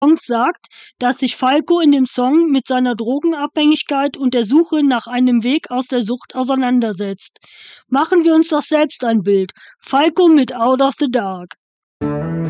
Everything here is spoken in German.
Songs sagt, dass sich Falco in dem Song mit seiner Drogenabhängigkeit und der Suche nach einem Weg aus der Sucht auseinandersetzt. Machen wir uns doch selbst ein Bild. Falco mit Out of the Dark.